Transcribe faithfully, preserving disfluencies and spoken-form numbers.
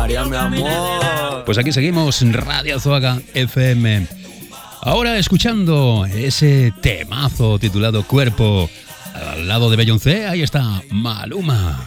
María, mi amor. Pues aquí seguimos en Radio Azuaga F M. Ahora escuchando ese temazo titulado Cuerpo. Al lado de Beyoncé, ahí está Maluma.